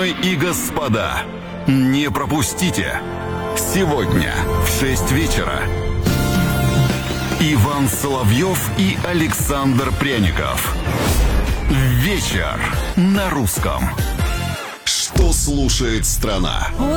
Дамы и господа, не пропустите. Сегодня в 6 вечера Иван Соловьев и Александр Пряников. Вечер на русском. Что слушает страна?